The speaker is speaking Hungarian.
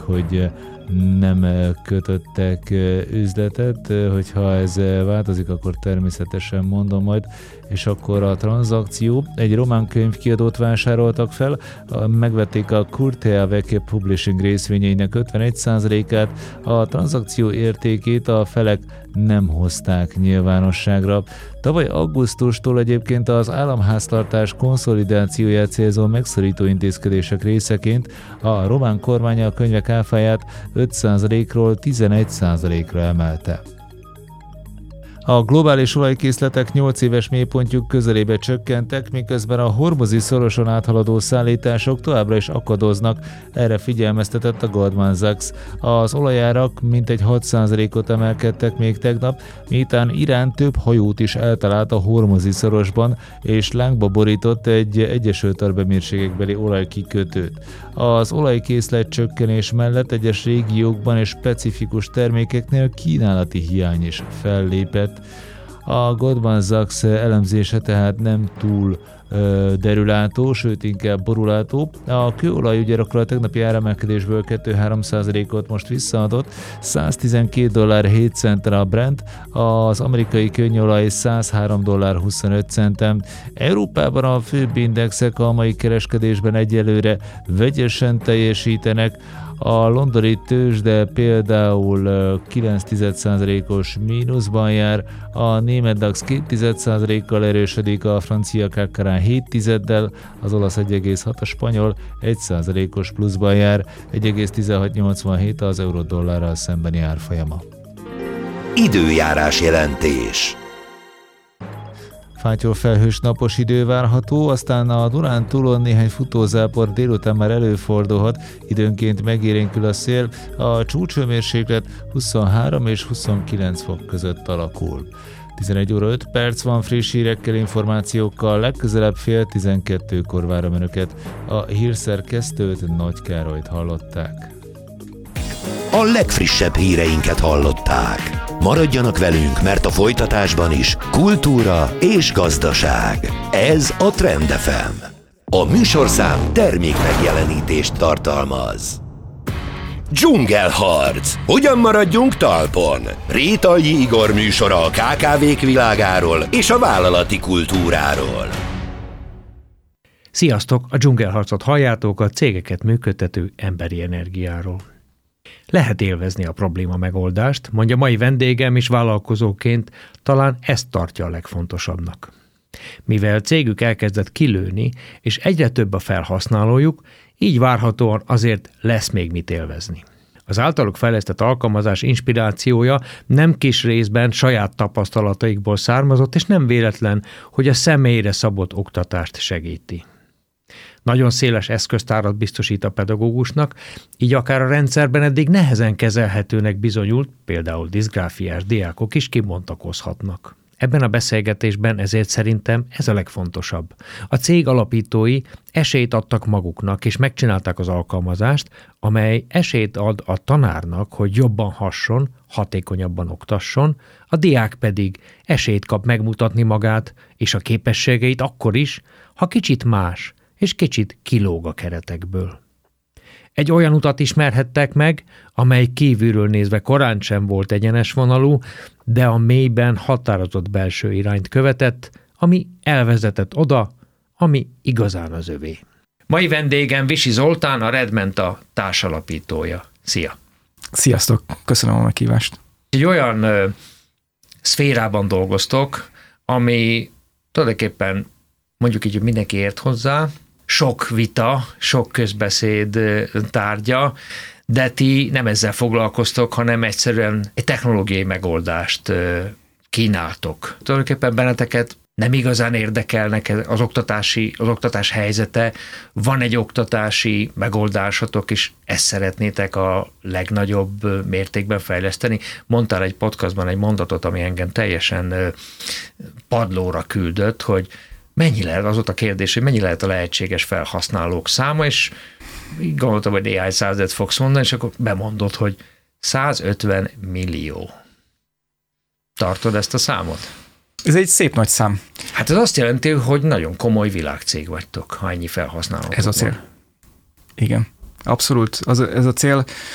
hogy nem kötöttek üzletet, hogyha ez változik, akkor természetesen mondom majd, és akkor a tranzakció, egy román könyvkiadót vásároltak fel, megvették a Curtea Vecchia Publishing részvényeinek 51%-át, a tranzakció értékét a felek nem hozták nyilvánosságra. Tavaly augusztustól egyébként az államháztartás konszolidációját célzó megszorító intézkedések részeként a román kormány a könyvek áfáját 5%-ról 11%-ra emelte. A globális olajkészletek 8 éves mélypontjuk közelébe csökkentek, miközben a hormuzi szoroson áthaladó szállítások továbbra is akadoznak, erre figyelmeztetett a Goldman Sachs. Az olajárak mintegy 6%-ot emelkedtek még tegnap, miután Irán több hajót is eltalált a hormuzi szorosban, és lángba borított egy Egyesült Arab Emírségekbeli olajkikötőt. Az olajkészlet csökkenés mellett egyes régiókban és specifikus termékeknél kínálati hiány is fellépett. A Goldman Sachs elemzése tehát nem túl derülátó, sőt inkább borulátó. A kőolaj ugyanakkor a tegnapi áremelkedésből 2-3%-ot most visszaadott, $112.07 a Brent, az amerikai kőolaj $103.25. Európában a főbb indexek a mai kereskedésben egyelőre vegyesen teljesítenek. A londoni tőzsde például 0,9%-os mínuszban jár, a német DAX 0,2%-kal erősödik, a francia CAC 0,7-del, az olasz 1,6, a spanyol 1%-os pluszban jár, 1,1687 az euró-dollárral szembeni árfolyama. Időjárás jelentés. Fátyol felhős napos idő várható, aztán a Dunántúlon néhány futózápor délután már előfordulhat, időnként megélénkül a szél, a csúcshőmérséklet 23 és 29 fok között alakul. 11 óra 5 perc van, friss hírekkel, információkkal, legközelebb 11:30-kor várom Önöket. A hírszerkesztőt, Nagy Károlyt hallották. A legfrissebb híreinket hallották. Maradjanak velünk, mert a folytatásban is kultúra és gazdaság. Ez a Trend FM. A műsorszám termékmegjelenítést tartalmaz. Dzsungelharc. Hogyan maradjunk talpon? Rétalji Igor műsora a KKV-k világáról és a vállalati kultúráról. Sziasztok! A Dzsungelharcot halljátok, a cégeket működtető emberi energiáról. Lehet élvezni a probléma megoldást, mondja mai vendégem, és vállalkozóként talán ezt tartja a legfontosabbnak. Mivel cégük elkezdett kilőni, és egyre több a felhasználójuk, így várhatóan azért lesz még mit élvezni. Az általuk fejlesztett alkalmazás inspirációja nem kis részben saját tapasztalataikból származott, és nem véletlen, hogy a személyre szabott oktatást segíti. Nagyon széles eszköztárat biztosít a pedagógusnak, így akár a rendszerben eddig nehezen kezelhetőnek bizonyult, például diszgráfiás diákok is kibontakozhatnak. Ebben a beszélgetésben ezért szerintem ez a legfontosabb. A cég alapítói esélyt adtak maguknak, és megcsinálták az alkalmazást, amely esélyt ad a tanárnak, hogy jobban hasson, hatékonyabban oktasson, a diák pedig esélyt kap megmutatni magát és a képességeit akkor is, ha kicsit más, és kicsit kilóg a keretekből. Egy olyan utat ismerhettek meg, amely kívülről nézve korán sem volt egyenes vonalú, de a mélyben határozott belső irányt követett, ami elvezetett oda, ami igazán az övé. Mai vendégem Visi Zoltán, a Redmenta társalapítója. Szia! Sziasztok! Köszönöm a meghívást! Egy olyan szférában dolgoztok, ami tulajdonképpen mondjuk így, hogy mindenki ért hozzá, sok vita, sok közbeszéd tárgya, de ti nem ezzel foglalkoztok, hanem egyszerűen egy technológiai megoldást kínáltok. Tulajdonképpen benneteket nem igazán érdekelnek az oktatás helyzete, van egy oktatási megoldásotok, és ezt szeretnétek a legnagyobb mértékben fejleszteni. Mondtál egy podcastban egy mondatot, ami engem teljesen padlóra küldött, hogy mennyi lehet, az ott a kérdés, hogy mennyi lehet a lehetséges felhasználók száma, és így gondoltam, hogy néhány százat fogsz mondani, és akkor bemondod, hogy 150 millió. Tartod ezt a számot? Ez egy szép nagy szám. Hát ez azt jelenti, hogy nagyon komoly világcég vagytok, ha ennyi felhasználók. Ez a cél. Igen. Abszolút. Ez a cél.